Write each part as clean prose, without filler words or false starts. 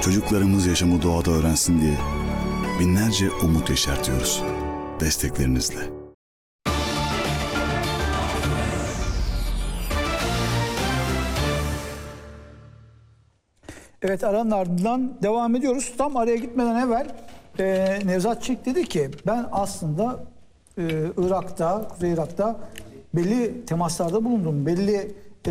Çocuklarımız yaşamı doğada öğrensin diye binlerce umut yeşertiyoruz. Desteklerinizle. Evet, aranın ardından devam ediyoruz. Tam araya gitmeden evvel Nevzat Çelik dedi ki ben aslında Irak'ta, Kuzey Irak'ta belli temaslarda bulundum. Belli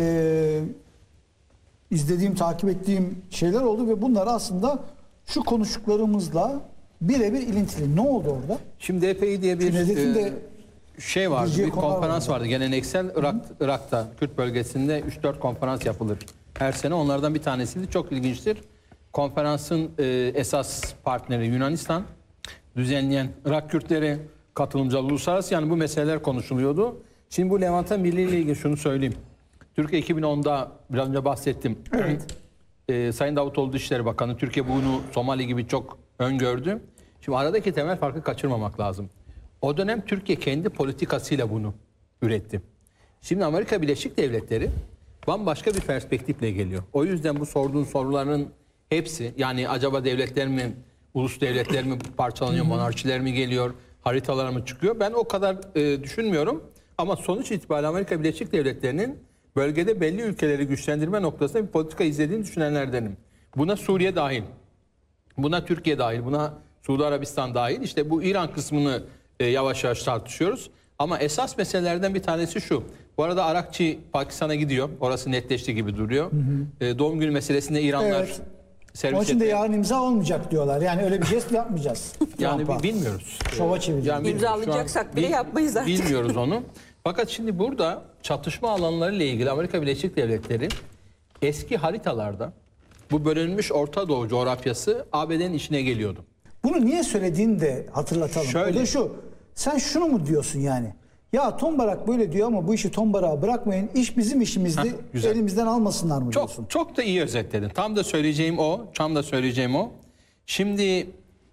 izlediğim, takip ettiğim şeyler oldu ve bunlar aslında şu konuştuklarımızla birebir ilintili. Ne oldu orada? Şimdi DPI diye bir şey vardı, bir konferans vardı. Geleneksel Irak'ta, Kürt bölgesinde 3-4 konferans yapılır her sene. Onlardan bir tanesiydi. Çok ilginçtir. Konferansın esas partneri Yunanistan, düzenleyen Irak Kürtleri katılımcı uluslararası, yani bu meseleler konuşuluyordu. Şimdi bu Levanten Birliği ile ilgili şunu söyleyeyim. Türkiye 2010'da biraz önce bahsettim. Evet. Sayın Davutoğlu Dışişleri Bakanı, Türkiye bunu Somali gibi çok öngördü. Şimdi aradaki temel farkı kaçırmamak lazım. O dönem Türkiye kendi politikasıyla bunu üretti. Şimdi Amerika Birleşik Devletleri bambaşka bir perspektifle geliyor. O yüzden bu sorduğun soruların hepsi, yani acaba devletler mi, ulus devletler mi parçalanıyor, monarşiler mi geliyor, haritalar mı çıkıyor? Ben o kadar düşünmüyorum. Ama sonuç itibariyle Amerika Birleşik Devletleri'nin bölgede belli ülkeleri güçlendirme noktasında bir politika izlediğini düşünenlerdenim. Buna Suriye dahil, buna Türkiye dahil, buna Suudi Arabistan dahil. İşte bu İran kısmını yavaş yavaş tartışıyoruz. Ama esas meselelerden bir tanesi şu. Bu arada Arakçı Pakistan'a gidiyor. Orası netleşti gibi duruyor. Doğum günü meselesinde İranlar... Evet. Onun için de yarın imza olmayacak diyorlar. Yani öyle bir jest yapmayacağız. Yani bilmiyoruz. Şova çevireceğiz. Yani İmzalayacaksak bile yapmayız artık. Bilmiyoruz onu. Fakat şimdi burada çatışma alanları ile ilgili Amerika Birleşik Devletleri eski haritalarda bu bölünmüş Orta Doğu coğrafyası ABD'nin işine geliyordu. Bunu niye söylediğini de hatırlatalım. Şöyle. O da şu. Sen şunu mu diyorsun yani? Ya Tombarak böyle diyor ama bu işi Tombarak'a bırakmayın. İş bizim işimizdi. Elimizden almasınlar mı diyorsun? Çok da iyi özetledin. Tam da söyleyeceğim o. Şimdi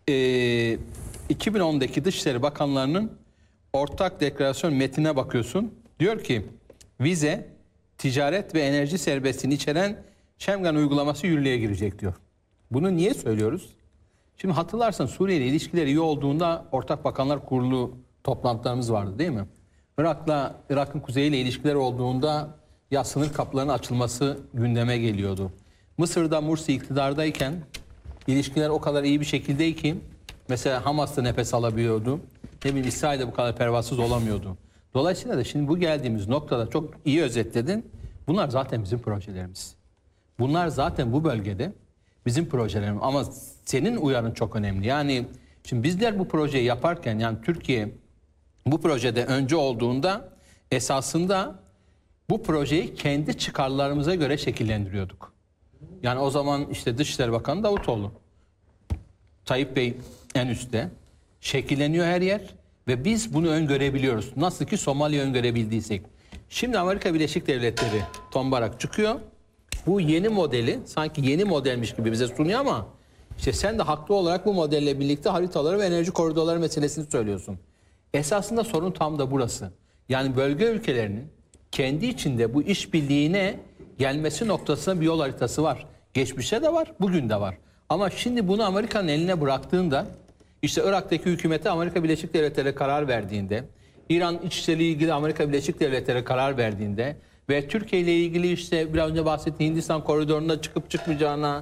2010'daki Dışişleri Bakanlarının ortak deklarasyon metnine bakıyorsun. Diyor ki vize, ticaret ve enerji serbestliğini içeren Schengen uygulaması yürürlüğe girecek diyor. Bunu niye söylüyoruz? Şimdi hatırlarsan Suriye ile ilişkileri iyi olduğunda Ortak Bakanlar Kurulu toplantılarımız vardı değil mi? Irak'ın kuzeyiyle ilişkiler olduğunda ya sınır kapılarının açılması gündeme geliyordu. Mısır'da Mursi iktidardayken ilişkiler o kadar iyi bir şekilde ki mesela Hamas'ta nefes alabiliyordu. Ne bileyim İsrail'de bu kadar pervasız olamıyordu. Dolayısıyla da şimdi bu geldiğimiz noktada çok iyi özetledin. Bunlar zaten bizim projelerimiz. Bunlar zaten bu bölgede bizim projelerimiz. Ama senin uyarın çok önemli. Yani şimdi bizler bu projeyi yaparken, yani Türkiye bu projede önce olduğunda esasında bu projeyi kendi çıkarlarımıza göre şekillendiriyorduk. Yani o zaman işte Dışişleri Bakanı Davutoğlu, Tayyip Bey en üstte, şekilleniyor her yer ve biz bunu öngörebiliyoruz. Nasıl ki Somali'yi öngörebildiysek. Şimdi Amerika Birleşik Devletleri Tombarak çıkıyor. Bu yeni modeli sanki yeni modelmiş gibi bize sunuyor ama işte sen de haklı olarak bu modelle birlikte haritaları ve enerji koridorları meselesini söylüyorsun. Esasında sorun tam da burası. Yani bölge ülkelerinin kendi içinde bu işbirliğine gelmesi noktasında bir yol haritası var. Geçmişte de var, bugün de var. Ama şimdi bunu Amerika'nın eline bıraktığında, işte Irak'taki hükümete Amerika Birleşik Devletleri karar verdiğinde, İran İçişleri ilgili Amerika Birleşik Devletleri karar verdiğinde ve Türkiye ile ilgili işte biraz önce bahsettiğim Hindistan koridorunda çıkıp çıkmayacağına